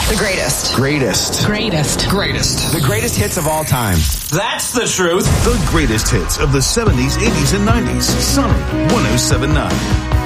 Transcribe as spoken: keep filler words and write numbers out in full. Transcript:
The greatest. Greatest. Greatest. Greatest. The greatest hits of all time. That's the truth. The greatest hits of the seventies, eighties, and nineties. Sunny one oh seven point nine.